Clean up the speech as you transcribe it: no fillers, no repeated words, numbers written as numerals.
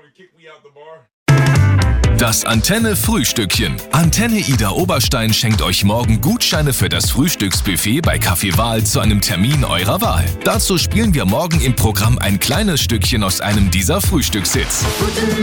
Das Antenne-Frühstückchen. Antenne Ida Oberstein schenkt euch morgen Gutscheine für das Frühstücksbuffet bei Café Wahl zu einem Termin eurer Wahl. Dazu spielen wir morgen im Programm ein kleines Stückchen aus einem dieser Frühstückshits.